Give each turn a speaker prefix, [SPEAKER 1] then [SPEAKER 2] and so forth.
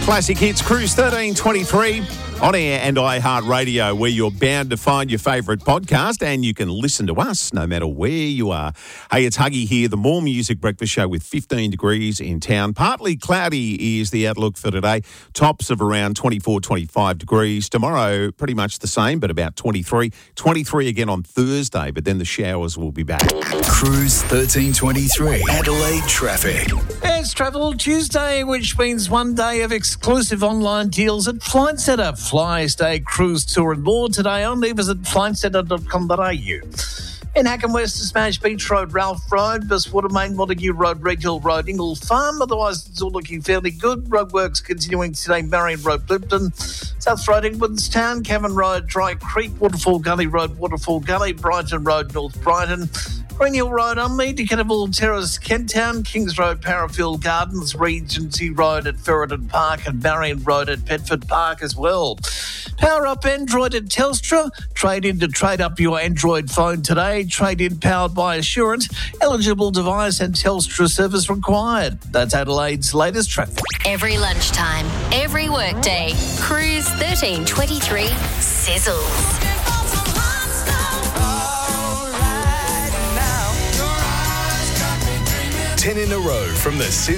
[SPEAKER 1] Classic Hits, Cruise 1323 on air and iHeartRadio, where you're bound to find your favourite podcast and you can listen to us no matter where you are. Hey, it's Huggy here, the More Music Breakfast Show with 15 degrees in town. Partly cloudy is the outlook for today. Tops of around 24, 25 degrees. Tomorrow, pretty much the same, but about 23. 23 again on Thursday, but then the showers will be back.
[SPEAKER 2] Cruise 1323, Adelaide traffic.
[SPEAKER 3] It's Travel Tuesday, which means one day of exclusive online deals at Flight Centre. Fly, stay, cruise, tour and more today only. Visit flightcentre.com.au. In Hackam West, Smash Beach Road, Ralph Road, Basswater Main, Montague Road, Red Hill Road, Ingle Farm. Otherwise, it's all looking fairly good. Roadworks continuing today, Marion Road, Plimpton, South Road, Inglestown, Cavan Road, Dry Creek, Waterfall Gully Road, Waterfall Gully, Brighton Road, North Brighton, Green Hill Road, Unley, Decatable Terrace, Kent Town, Kings Road, Parafield Gardens, Regency Road at Ferreton Park and Marion Road at Bedford Park as well. Power up Android at Telstra. Trade in to trade up your Android phone today. Trade in powered by Assurant. Eligible device and Telstra service required. That's Adelaide's latest traffic.
[SPEAKER 4] Every lunchtime, every workday, Cruise 1323 sizzles.
[SPEAKER 2] 10 in a row from the